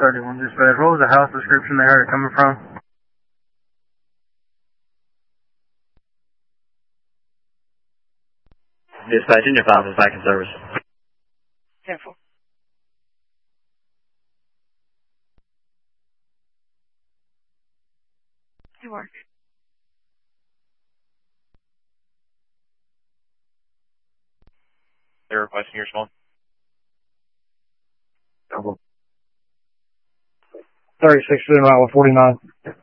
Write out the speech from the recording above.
31 dispatch. What was the house description they heard it coming from? Dispatch, engine 5 is back in service. 10-4. Good work. They're requesting your response. 36 route 49.